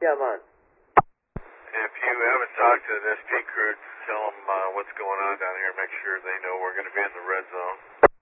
Yeah, I'm on. If you haven't talked to the SP crew, tell them what's going on down here. Make sure they know we're going to be in the red zone.